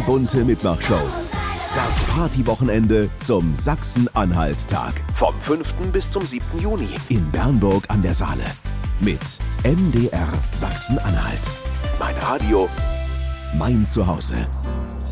bunte Mitmachshow. Das Partywochenende zum Sachsen-Anhalt-Tag. Vom 5. bis zum 7. Juni in Bernburg an der Saale. Mit MDR Sachsen-Anhalt. Mein Radio, mein Zuhause.